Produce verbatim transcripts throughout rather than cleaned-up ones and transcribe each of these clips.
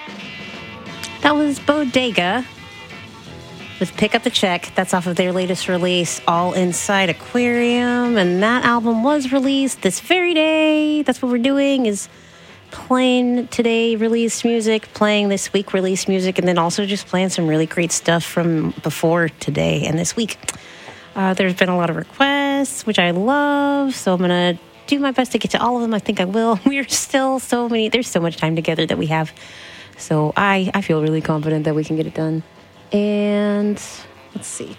That was Bodega with Pick Up the Check. That's off of their latest release, All Inside Aquarium. And that album was released this very day. That's what we're doing, is playing today released music, playing this week released music, and then also just playing some really great stuff from before today and this week. Uh, there's been a lot of requests, which I love, so I'm going to do my best to get to all of them. I think I will. We're still so many, there's so much time together that we have. So I, I feel really confident that we can get it done. And let's see.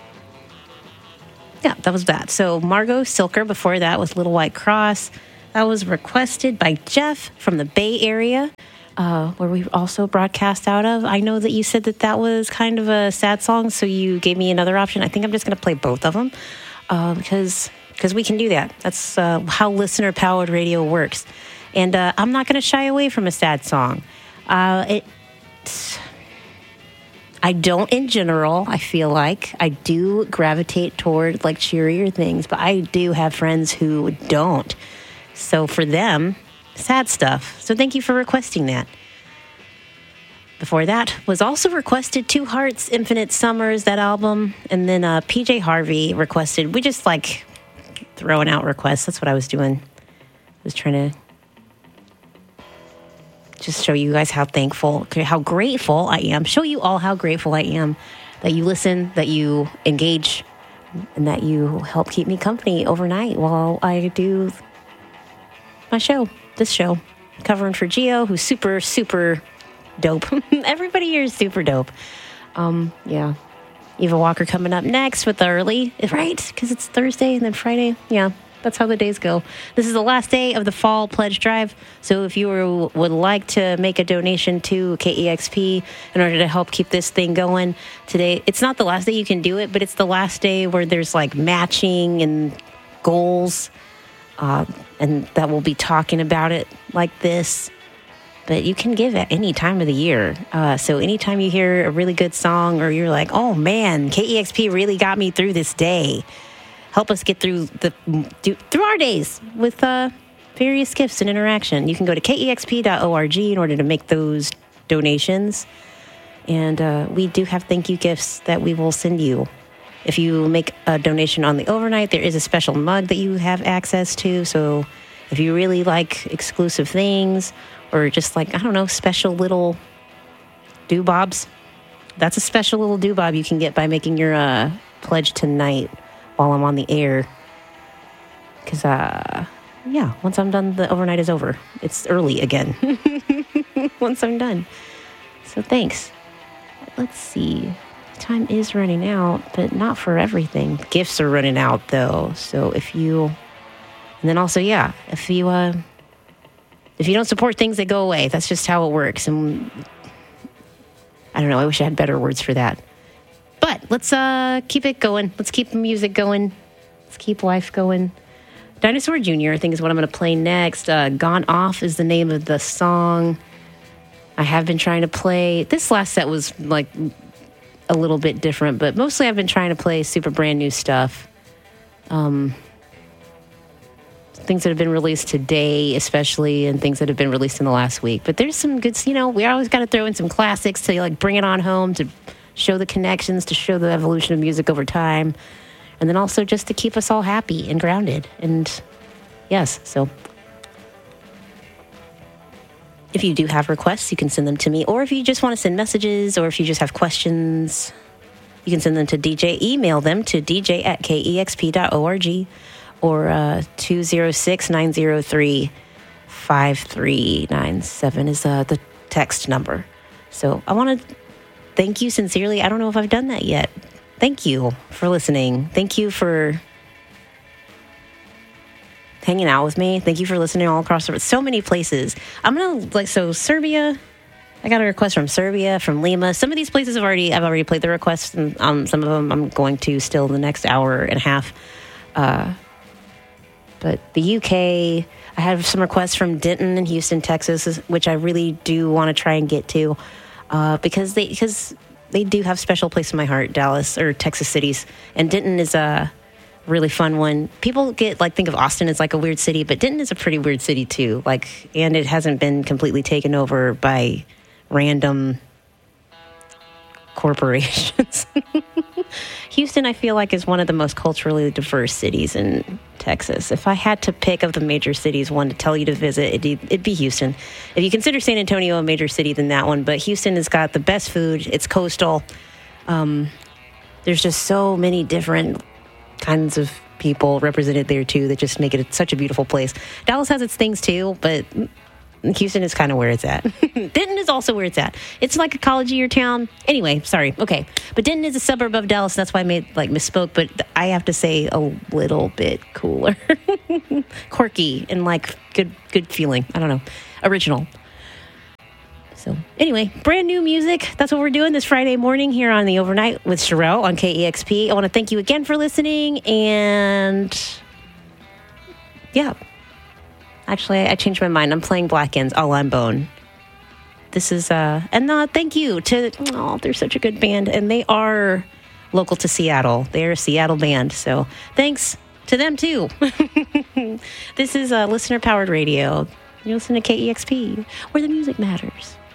Yeah, that was that. So Margot Silker before that with Little White Cross. That was requested by Jeff from the Bay Area, uh, where we also broadcast out of. I know that you said that that was kind of a sad song, so you gave me another option. I think I'm just going to play both of them uh, because because we can do that. That's uh, how listener-powered radio works. And uh, I'm not going to shy away from a sad song. Uh, it, I don't in general, I feel like. I do gravitate toward like cheerier things, but I do have friends who don't. So for them, sad stuff. So thank you for requesting that. Before that was also requested Two Hearts, Infinite Summers, that album. And then uh, P J Harvey requested, we just like throwing out requests. That's what I was doing. I was trying to just show you guys how thankful, how grateful I am. Show you all how grateful I am that you listen, that you engage, and that you help keep me company overnight while I do my show, this show, covering for Gio, who's super, super dope. Everybody here is super dope. Um, yeah. Eva Walker coming up next with the early, right? Because it's Thursday and then Friday. Yeah. That's how the days go. This is the last day of the fall pledge drive. So if you were, would like to make a donation to K E X P in order to help keep this thing going today, it's not the last day you can do it, but it's the last day where there's like matching and goals. Uh, and that we'll be talking about it like this. But you can give at any time of the year. Uh, so anytime you hear a really good song or you're like, oh man, K E X P really got me through this day. Help us get through the do, through our days with uh, various gifts and interaction. You can go to K E X P dot org in order to make those donations. And uh, we do have thank you gifts that we will send you. If you make a donation on the overnight, there is a special mug that you have access to. So if you really like exclusive things or just like, I don't know, special little doobobs, that's a special little doobob you can get by making your uh, pledge tonight while I'm on the air. Because, uh, yeah, once I'm done, the overnight is over. It's early again. Once I'm done. So thanks. Let's see. Time is running out, but not for everything. Gifts are running out, though. So if you... And then also, yeah, if you, uh... if you don't support things, they go away. That's just how it works. And I don't know. I wish I had better words for that. But let's uh, keep it going. Let's keep the music going. Let's keep life going. Dinosaur Junior, I think, is what I'm going to play next. Uh, Gone Off is the name of the song. I have been trying to play... This last set was, like, a little bit different, but mostly I've been trying to play super brand new stuff. Um, things that have been released today, especially, and things that have been released in the last week. But there's some good... You know, we always got to throw in some classics to, like, bring it on home, to show the connections, to show the evolution of music over time, and then also just to keep us all happy and grounded. And yes, so if you do have requests, you can send them to me, or if you just want to send messages, or if you just have questions, you can send them to D J. Email them to D J at K E X P dot org or uh, two oh six, nine oh three, five three nine seven is uh, the text number. So I want to thank you sincerely. I don't know if I've done that yet. Thank you for listening. Thank you for hanging out with me. Thank you for listening all across the, so many places. I'm going to, like, so Serbia, I got a request from Serbia, from Lima. Some of these places have already, I've already played the requests, and um, some of them I'm going to still in the next hour and a half. Uh, but the U K, I have some requests from Denton and Houston, Texas, which I really do want to try and get to. Uh, because they because they do have a special place in my heart, Dallas or Texas cities. And Denton is a really fun one. People get, like, think of Austin as like a weird city, but Denton is a pretty weird city too. Like, and it hasn't been completely taken over by random corporations. Houston, I feel like, is one of the most culturally diverse cities in Texas. If I had to pick of the major cities, one to tell you to visit, it'd, it'd be Houston. If you consider San Antonio a major city, then that one. But Houston has got the best food. It's coastal. Um, there's just so many different kinds of people represented there, too, that just make it such a beautiful place. Dallas has its things, too, but Houston is kind of where it's at. Denton is also where it's at. It's like a college year town. Anyway, sorry. Okay. But Denton is a suburb of Dallas. That's why I made, like, misspoke. But I have to say a little bit cooler. Quirky and, like, good good feeling. I don't know. Original. So, anyway, brand new music. That's what we're doing this Friday morning here on The Overnight with Sherelle on K E X P. I want to thank you again for listening. And, yeah. Actually, I changed my mind. I'm playing Black Ends, All I'm Bone. This is, uh, and uh, thank you to, oh, they're such a good band. And they are local to Seattle. They're a Seattle band. So thanks to them, too. This is uh, listener-powered radio. You listen to K E X P, where the music matters.